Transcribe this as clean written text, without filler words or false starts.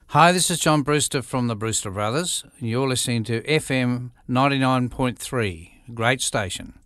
Hi, this is John Brewster from the Brewster Brothers. You're listening to FM 99.3, great station.